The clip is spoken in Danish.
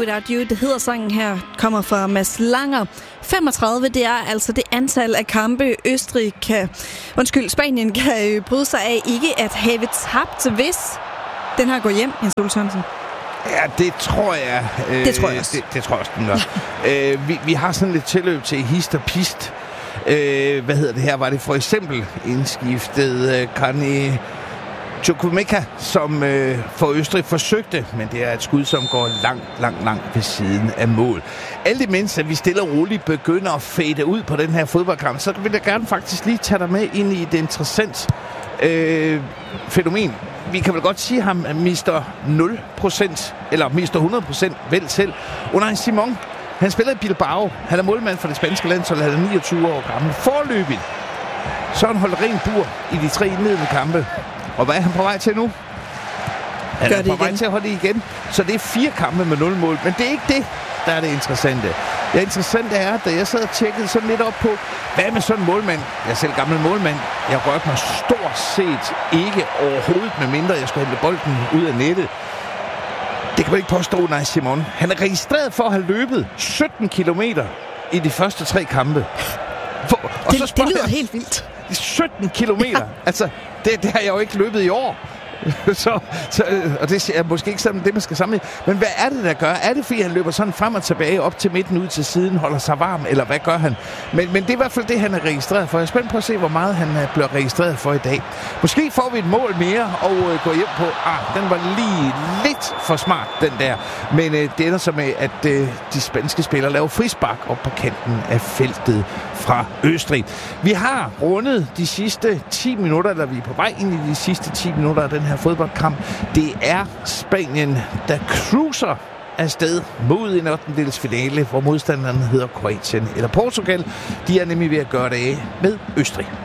Without You, det hedder sangen her, kommer fra Mads Langer. 35, det er altså det antal af kampe, Spanien kan bryde sig af ikke at have tabt, hvis den her går hjem, Jens Ole Sørensen. Ja, det tror jeg. Det tror jeg også. Det tror jeg også, den gør. Vi har sådan lidt tilløb til hist og pist. Her var det for eksempel indskiftet Kani Chukwuemeka, som for Østrig forsøgte, men det er et skud, som går langt ved siden af mål. Alt imens, at vi stille og roligt begynder at fade ud på den her fodboldkamp, så vil jeg gerne faktisk lige tage dig med ind i et interessant fænomen. Vi kan vel godt sige, at han mister 0%, eller mister 100% vel selv. Unai Simon, han spiller i Bilbao. Han er målmand for det spanske landshold, han er 29 år gammel. Forløbigt, så han holdt ren bur i de 3 indledende kampe. Og hvad er han på vej til nu? Han er på vej til at holde det igen. Så det er 4 kampe med 0 mål. Men det er ikke det, der er det interessante. Det interessante er, da jeg sad og tjekkede sådan lidt op på, hvad med sådan en målmand? Jeg er selv gammel målmand. Jeg rørte mig stort set ikke overhovedet, med mindre jeg skulle hente bolden ud af nettet. Det kan man ikke påstå, nej, Simon. Han er registreret for at have løbet 17 kilometer i de første 3 kampe. Det lyder helt vildt. 17 kilometer. Altså, det har jeg jo ikke løbet i år. Og det er måske ikke sådan det, man skal sammenligne. Men hvad er det, der gør? Er det, fordi han løber sådan frem og tilbage op til midten, ud til siden, holder sig varm, eller hvad gør han? Men det er i hvert fald det, han er registreret for. Jeg er spændt på at se, hvor meget han bliver registreret for i dag. Måske får vi et mål mere og går hjem på, den var lige lidt for smart, den der. Men det ender så med, at de spanske spillere laver frispark op på kanten af feltet fra Østrig. Vi har rundet de sidste 10 minutter, eller vi er på vej ind i de sidste 10 minutter af den her fodboldkamp. Det er Spanien, der cruiser afsted mod en 8. finale, hvor modstanderen hedder Kroatien eller Portugal. De er nemlig ved at gøre det af med Østrig.